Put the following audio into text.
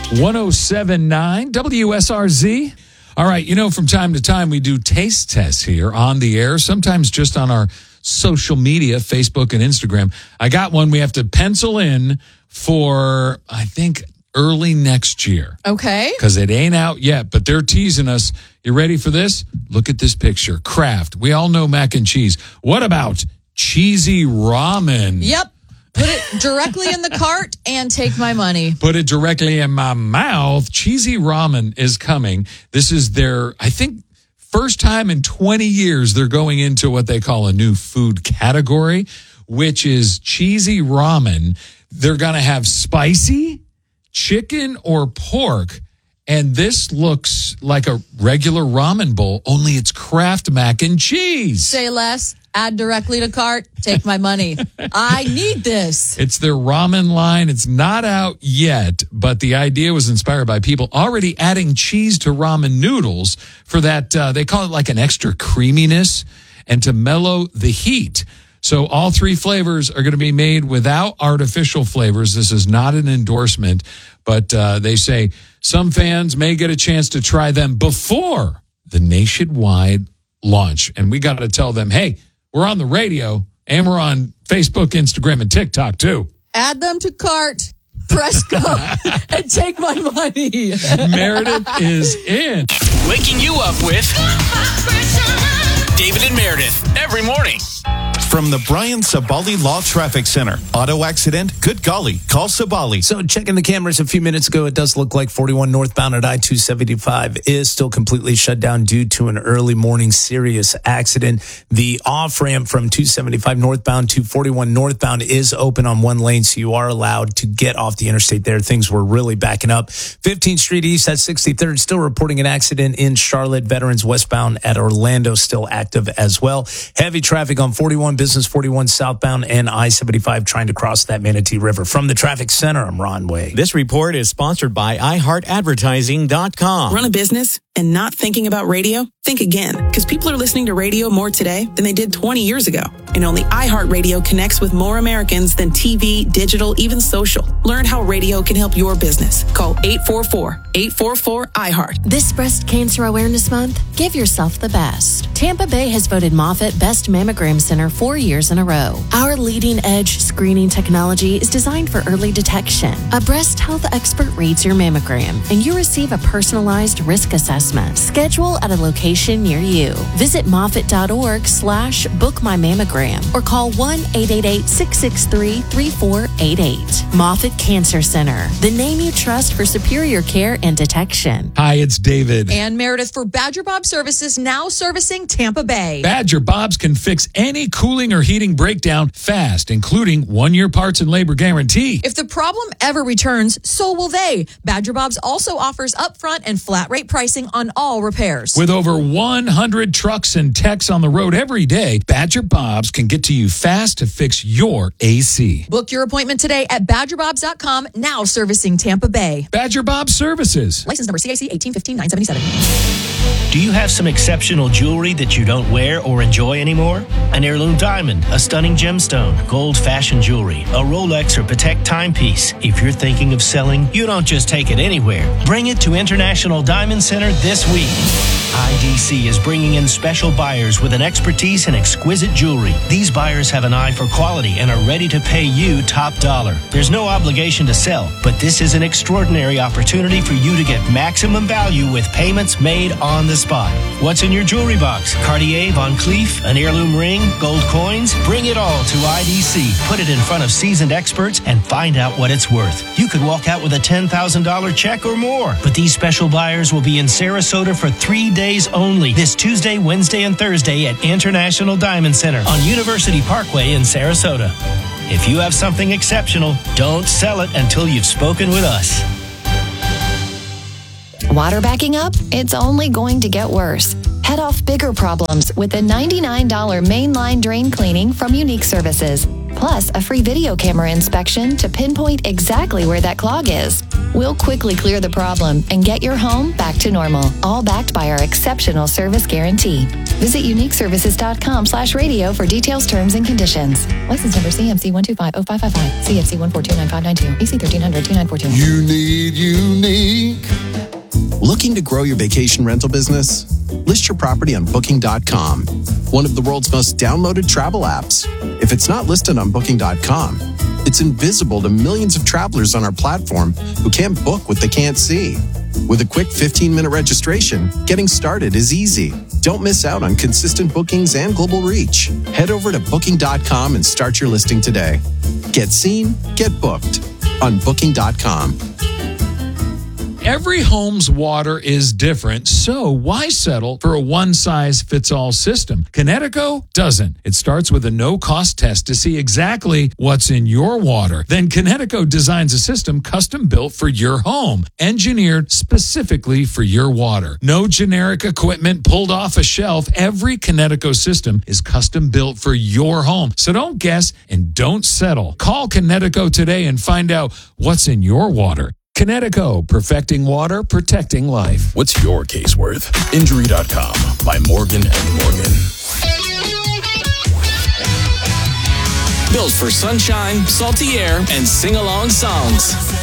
107.9 WSRZ. All right, from time to time we do taste tests here on the air, sometimes just on our social media, Facebook and Instagram. I got one we have to pencil in for, I think, early next year. Okay. Because it ain't out yet, but they're teasing us. You ready for this? Look at this picture. Kraft. We all know mac and cheese. What about cheesy ramen? Yep. Put it directly in the cart and take my money. Put it directly in my mouth. Cheesy ramen is coming. This is their, I think, first time in 20 years they're going into what they call a new food category, which is cheesy ramen. They're going to have spicy, chicken, or pork. And this looks like a regular ramen bowl, only it's Kraft mac and cheese. Say less. Add directly to cart. Take my money. I need this. It's their ramen line. It's not out yet, but the idea was inspired by people already adding cheese to ramen noodles for that. They call it like an extra creaminess and to mellow the heat. So all three flavors are going to be made without artificial flavors. This is not an endorsement, but they say some fans may get a chance to try them before the nationwide launch. And we got to tell them, hey, we're on the radio and we're on Facebook, Instagram, and TikTok too. Add them to cart, press go, and take my money. Meredith is in. Waking you up with David and Meredith every morning. From the Brian Sabali Law Traffic Center. Auto accident? Good golly. Call Sabali. So checking the cameras a few minutes ago, it does look like 41 northbound at I-275 is still completely shut down due to an early morning serious accident. The off-ramp from 275 northbound to 41 northbound is open on one lane, so you are allowed to get off the interstate there. Things were really backing up. 15th Street East at 63rd, still reporting an accident in Charlotte. Veterans westbound at Orlando still active as well. Heavy traffic on 41 Business 41 southbound and I-75 trying to cross that Manatee River. From the traffic center, I'm Ron Way. This report is sponsored by iHeartAdvertising.com. Run a business and not thinking about radio? Think again, because people are listening to radio more today than they did 20 years ago. And only iHeartRadio connects with more Americans than TV, digital, even social. Learn how radio can help your business. Call 844-844-iHeart. This Breast Cancer Awareness Month, give yourself the best. Tampa Bay has voted Moffitt Best Mammogram Center 4 years in a row. Our leading-edge screening technology is designed for early detection. A breast health expert reads your mammogram, and you receive a personalized risk assessment. Schedule at a location near you. Visit Moffitt.org/bookmymammogram or call 1-888-663-3488. Moffitt Cancer Center, the name you trust for superior care and detection. Hi, it's David. And Meredith for Badger Bob Services, now servicing Tampa Bay. Badger Bobs can fix any cooling or heating breakdown fast, including 1-year parts and labor guarantee. If the problem ever returns, so will they. Badger Bobs also offers upfront and flat rate pricing on all repairs. With over 100 trucks and techs on the road every day, Badger Bobs can get to you fast to fix your AC. Book your appointment today at BadgerBobs.com, now servicing Tampa Bay. Badger Bob Services. License number CAC 1815977. Do you have some exceptional jewelry that you don't wear or enjoy anymore? An heirloom diamond, a stunning gemstone, gold fashion jewelry, a Rolex or Patek timepiece. If you're thinking of selling, you don't just take it anywhere. Bring it to International Diamond Center this week. IDC is bringing in special buyers with an expertise in exquisite jewelry. These buyers have an eye for quality and are ready to pay you top dollar. There's no obligation to sell, but this is an extraordinary opportunity for you to get maximum value with payments made on the spot. What's in your jewelry box? Cartier, Van Cleef, an heirloom ring, gold coins? Bring it all to IDC. Put it in front of seasoned experts and find out what it's worth. You could walk out with a $10,000 check or more. But these special buyers will be in Sarasota for 3 days only. This Tuesday, Wednesday, and Thursday at International Diamond Center on University Parkway in Sarasota. If you have something exceptional, don't sell it until you've spoken with us. Water backing up? It's only going to get worse. Head off bigger problems with the $99 mainline drain cleaning from Unique Services. Plus, a free video camera inspection to pinpoint exactly where that clog is. We'll quickly clear the problem and get your home back to normal, all backed by our exceptional service guarantee. Visit uniqueservices.com/radio for details, terms, and conditions. License number CMC 1250555, CFC 1429592, EC 1300-2942. You need unique. Looking to grow your vacation rental business? List your property on Booking.com, one of the world's most downloaded travel apps. If it's not listed on Booking.com, it's invisible to millions of travelers on our platform who can't book what they can't see. With a quick 15-minute registration, getting started is easy. Don't miss out on consistent bookings and global reach. Head over to Booking.com and start your listing today. Get seen, get booked on Booking.com. Every home's water is different, so why settle for a one-size-fits-all system? Kinetico doesn't. It starts with a no-cost test to see exactly what's in your water. Then Kinetico designs a system custom-built for your home, engineered specifically for your water. No generic equipment pulled off a shelf. Every Kinetico system is custom-built for your home. So don't guess and don't settle. Call Kinetico today and find out what's in your water. Kinetico, perfecting water, protecting life. What's your case worth? Injury.com by Morgan & Morgan. Built for sunshine, salty air, and sing-along songs.